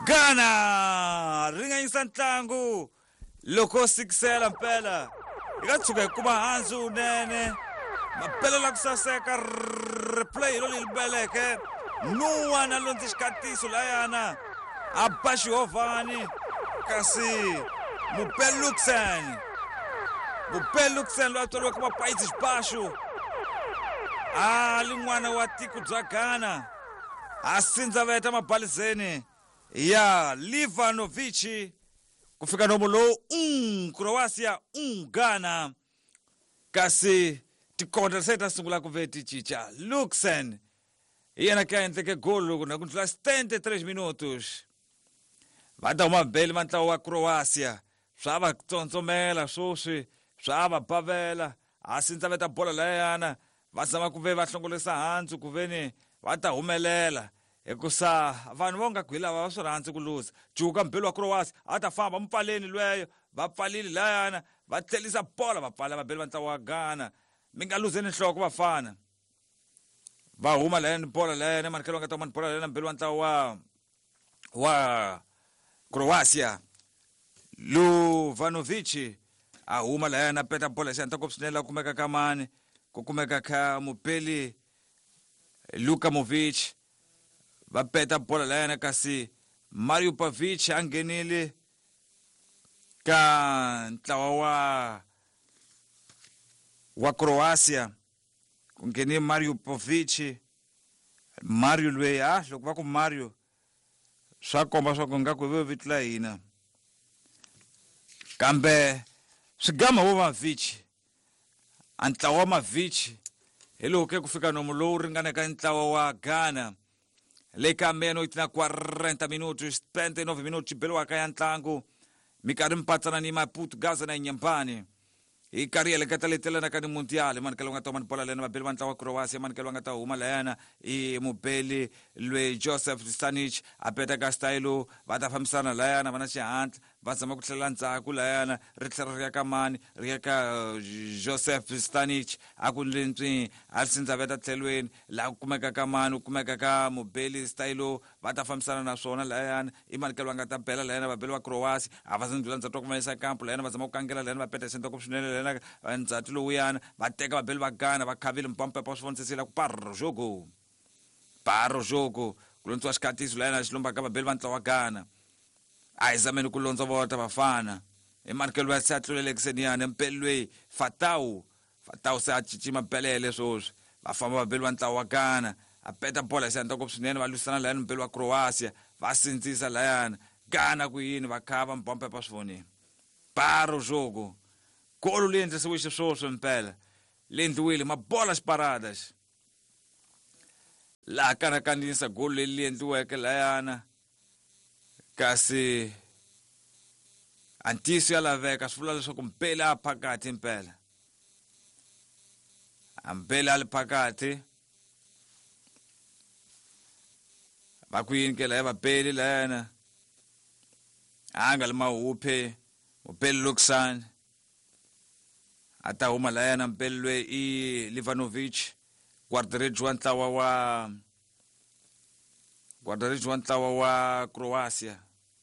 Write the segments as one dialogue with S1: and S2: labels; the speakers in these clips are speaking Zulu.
S1: Ghana ringanyisa ntlangu loko sikisela mpela ikatshuka hikuva hansi unene mapela la ku saseka replay lo libeleke nuwana lonzi xikatiso layana a ba xihovhani kasi Mupelluxen lo atswariwe ku mapaitsi xipaxu lin'wana wa tiko bya Ghana a sindzaveta mabalizeni ya Livanovic ku fika nomu lowu Croatia Ghana kasi tikontra se ta sungula ku ve ti cinca Luxen yena ka endleke gol na ku tlula 73 minutos va ta huma beli va ntlawa wa Croatia swa va tsotsomela swoswi swa va bavela a sindzaveta bola layana va zama ku ve va hlongolisa hansi ku veni va ta humelela hikusa vanhu va nga gwila va swi rhandzi ku luza juka mbhelo wa Croatia a ta famba mpfaleni lweyo va pfalile layana va tlerisa bola va pfala vabeli va ntlawa wa Ghana mi nga luzeni nhloko vafana va huma layana bola layana manikelo nga ta mani bola layana mbhelo wa ntlawa wa Croatia Livanovic a huma layana peta bola xanta ko swinela kumeka ka mani ku kumeka ka mupeli Lukamovic va peta bola layana kasi Mario Pavic a nghenile ka ntlawa wa Croatia ku ngheni Mario Pavic Mario lweyi loko va ku Mario swa komba swa ku nga ku ve vitla hina kambe swigama vo Mavic a ntlawa wa Mavic hi loko ke ku fika nomu lowu ringaneka ntlawa wa Ghana le ka meno itina 40 minutos 39 minutos beliwaka ya ntlangu mikarhi mpatsana ni Portugal na Nyambani hi karhi le ka taletelana ka ni mundial manikelo nga ta mani bola lena mabeli va ntlawa wa Croatia manikelo nga ta huma layana i mubeli lwe Joseph Stanic a peta ka style va ta fambisana layana vana xihatla va zama ku tlhela ndzhaku layana ri tlhela ri ya ka mani ri ya ka Joseph Stanic a ku lentswi a sindzaveta tlhelweni la ku kumeka ka mani ku kumeka ka mubeli style va ta fambisana na swona layana i manikelo nga ta bela layana vabeli va Croatia a va zindzula ndzhaku ku mayisa kampu layana va zama ku kangela layana va peta sento ku swinene layana ndzati lowuyana va teka vabeli va Ghana va khavile mpampa pa swivonisisela ku parro jogo ku lontsiwa xikatiso layana xi lombaka vabeli va ntlawa wa Ghana a hi zameni ku londza vota vafana i manikelo va se a tlulelekiseni yana mpelwe Fatau se a cicima pelele swoswi va famba vabeli va ntlawa wa Ghana a peta bola xi andza ku swinene va lwisana layana mpeli wa Croatia va sindzisa layana Ghana ku yini va khava mpampa pa swivoneni parro jogo golo le endlisiwe swoswi mpela le endliwile mabola xiparadas la kanakanisa golo le endliweke layana kasi antiso ya laveka swi vula leswaku mpela a phakati mpela mpela ali phakati va ku yini ke la va peli layana anga le mahuphe upeli Luxan ata huma layana mpelwe i Livanovic guardarejo wa ntlawa wa Croatia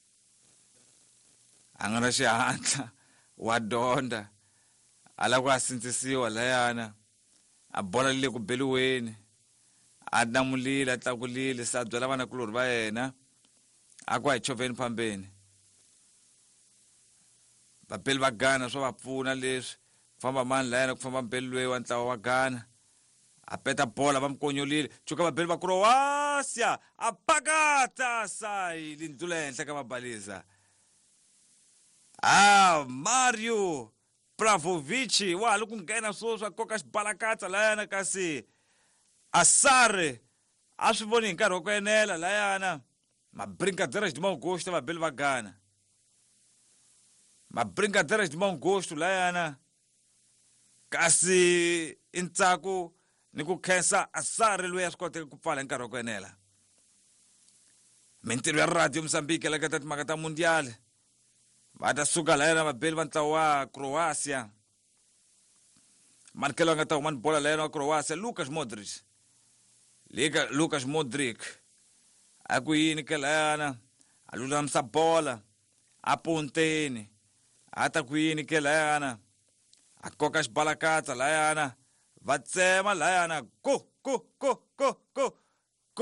S1: a nga na xihatla wa donda ala ku asindzisiwa layana a bola le ku beliweni a namulile a tlakulile sa byela vana kulori va yena a ku hi choveni phambeni vapeli va Ghana swa va pfuna leswi famba mani layana ku famba mpeli lweyi wa ntlawa wa Ghana a peta bola va mkonyolile chuka vabeli va Croatia a pakata sai lindlula henhla ka mabaliza Mario Pravovic wa loko nghena swoswi a koka xibalakatsa layana kasi Asare a swi voni hi nkarhi wa ku enela layana Brincadeiras de Mau Gosto vabeli va Ghana Brincadeiras de Mau Gosto layana kasi intsako ni ku khensa Asare loyi a swi koteke ku pfala hi nkarhi wa ku enela mintirho ya radio Mozambique la ka ta timhaka ta mundial va ta suka layana vabeli va ntlawa wa Croatia manikelo nga ta huma ni bola layana wa Croatia Lukas Modric a ku yini ke layana alulamisa bola aponteni ata kwini ke layana akoka xibalakatsa layana va tsema layana go go go go go